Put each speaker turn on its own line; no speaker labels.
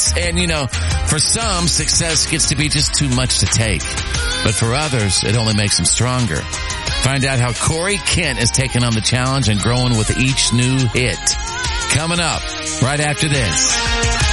success. And, for some, success gets to be just too much to take. But for others, it only makes them stronger. Find out how Corey Kent is taking on the challenge and growing with each new hit. Coming up right after this.